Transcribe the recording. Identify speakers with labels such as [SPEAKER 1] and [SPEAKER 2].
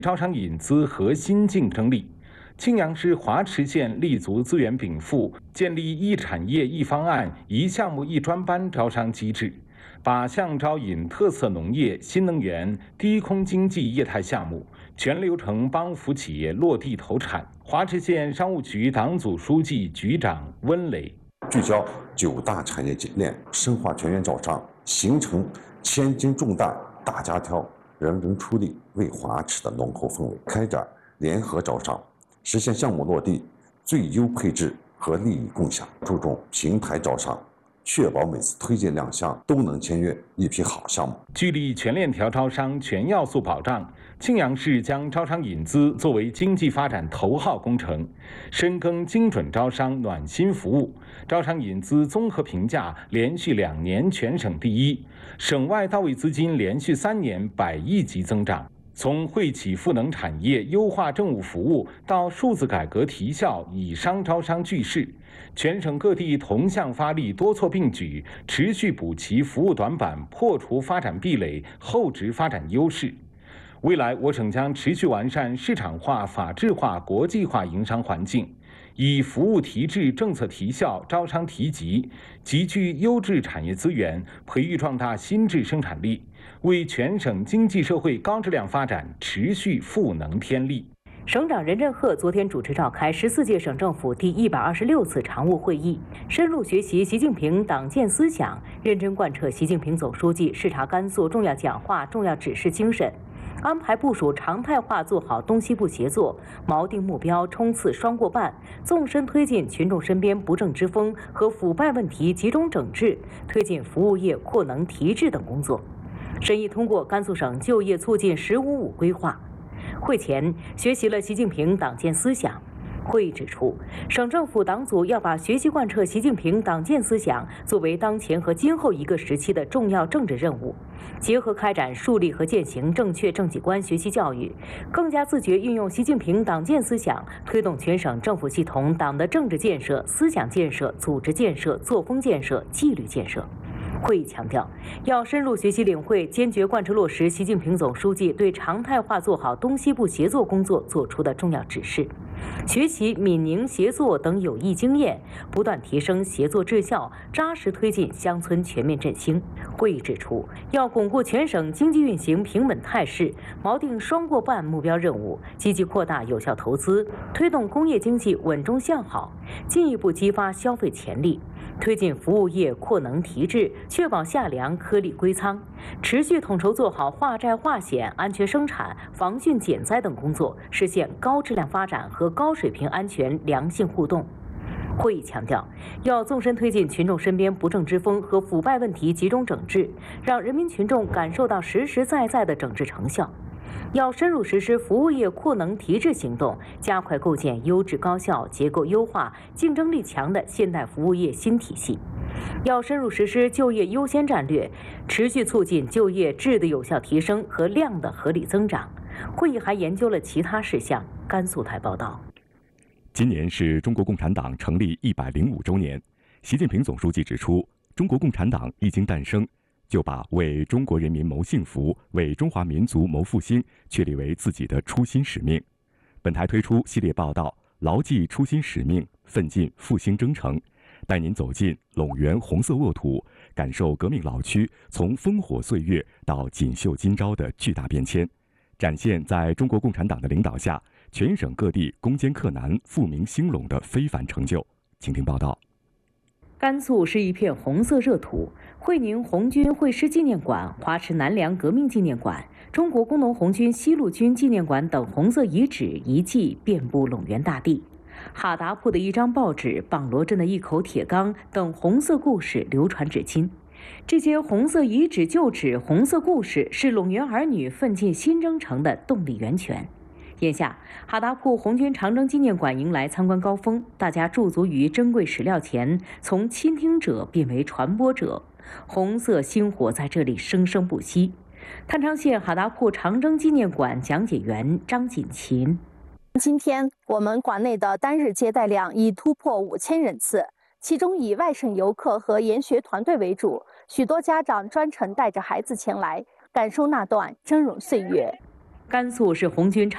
[SPEAKER 1] 招商引资核心竞争力。庆阳市华池县立足资源禀赋，建立一产业一方案、一项目一专班招商机制，靶向招引特色农业、新能源、低空经济业态项目，全流程帮扶企业落地投产。华池县商务局党组书记、局长温磊。
[SPEAKER 2] 聚焦9大产业链，深化全员招商，形成千斤重担大家挑，人人出力为华池的浓厚氛围。开展联合招商，实现项目落地最优配置和利益共享，注重平台招商，确保每次推荐亮相都能签约一批好项目。
[SPEAKER 1] 聚力全链条招商全要素保障，庆阳市将招商引资作为经济发展头号工程，深耕精准招商暖心服务。招商引资综合评价连续2年全省第一，省外到位资金连续3年100亿级增长。从惠企赋能产业、优化政务服务到数字改革提效，以商招商聚势，全省各地同向发力、多措并举，持续补齐服务短板，破除发展壁垒，厚植发展优势。未来，我省将持续完善市场化、法治化、国际化营商环境，以服务提质、政策提效、招商提级，集聚优质产业资源，培育壮大新质生产力，为全省经济社会高质量发展持续赋能添力。
[SPEAKER 3] 省长任振赫昨天主持召开14届省政府第126次常务会议，深入学习习近平党建思想，认真贯彻习近平总书记视察甘肃重要讲话、重要指示精神，安排部署常态化做好东西部协作，锚定目标，冲刺双过半，纵深推进群众身边不正之风和腐败问题集中整治，推进服务业扩能提质等工作。审议通过甘肃省就业促进“15-5”规划。会前学习了习近平党建思想。会议指出，省政府党组要把学习贯彻习近平党建思想作为当前和今后一个时期的重要政治任务，结合开展树立和践行正确政绩观学习教育，更加自觉运用习近平党建思想，推动全省政府系统党的政治建设、思想建设、组织建设、作风建设、纪律建设。会议强调，要深入学习领会，坚决贯彻落实习近平总书记对常态化做好东西部协作工作作出的重要指示，学习闽宁协作等有益经验，不断提升协作质效，扎实推进乡村全面振兴。会议指出，要巩固全省经济运行平稳态势，锚定双过半目标任务，积极扩大有效投资，推动工业经济稳中向好，进一步激发消费潜力，推进服务业扩能提质，确保下粮颗粒归仓，持续统筹做好化债化险、安全生产、防汛减灾等工作，实现高质量发展和高水平安全良性互动。会议强调，要纵深推进群众身边不正之风和腐败问题集中整治，让人民群众感受到实实在在的整治成效。要深入实施服务业扩能提质行动，加快构建优质高效、结构优化、竞争力强的现代服务业新体系。要深入实施就业优先战略，持续促进就业质的有效提升和量的合理增长。会议还研究了其他事项。甘肃台报道。
[SPEAKER 4] 今年是中国共产党成立105周年，习近平总书记指出，中国共产党一经诞生，就把为中国人民谋幸福、为中华民族谋复兴确立为自己的初心使命。本台推出系列报道，牢记初心使命，奋进复兴征程，带您走进陇源红色沃土，感受革命老区从烽火岁月到锦绣今朝的巨大变迁，展现在中国共产党的领导下，全省各地攻坚克难、富民兴隆的非凡成就。请听报道。
[SPEAKER 3] 甘肃是一片红色热土，会宁红军会师纪念馆、华池南梁革命纪念馆、中国工农红军西路军纪念馆等红色遗址遗迹遍布陇源大地。哈达铺的一张报纸、榜罗镇的一口铁缸等红色故事流传至今。这些红色遗址旧址、红色故事是陇源儿女奋进新征程的动力源泉。眼下，哈达铺红军长征纪念馆迎来参观高峰，大家驻足于珍贵史料前，从倾听者变为传播者，红色星火在这里生生不息。郯昌县哈达铺长征纪念馆讲解员张锦琴：
[SPEAKER 5] 今天我们馆内的单日接待量已突破5000人次，其中以外省游客和研学团队为主，许多家长专程带着孩子前来，感受那段峥嵘岁月。甘肃是红军长